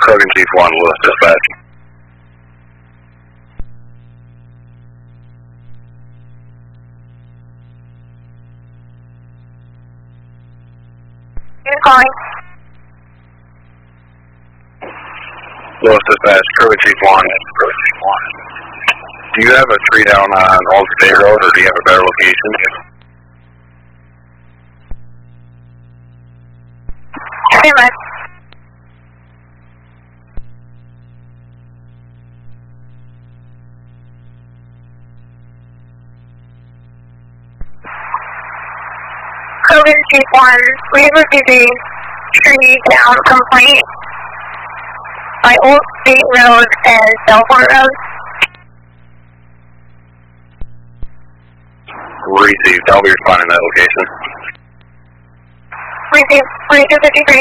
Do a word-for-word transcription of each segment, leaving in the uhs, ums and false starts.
Krogan Chief one, Lewis Dispatch. Who's calling? Lewis Dispatch, Krogan Chief one. Krogan Chief one. Do you have a tree down on Old State Road, or do you have a better location? Pretty much. Krogan Chief one, we have received a tree down complaint by Old State Road and Belfort Road. Received. I'll be responding to that location. Received. Received fifty-three.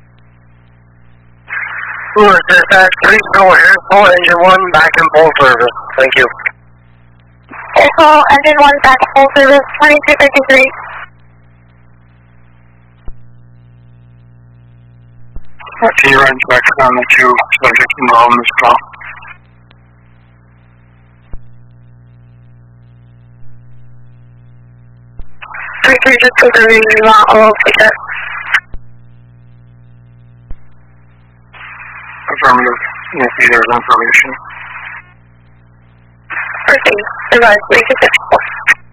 Lewis Dispatch, please go ahead, full engine one, back in full service. Thank you. Airfall, engine one, back in full service, twenty-two fifty-three. T run check on the two subjects involved in this call. three three just confirming you want all of the Affirmative. Yes, there's information. Proceed. Advise, three two six four.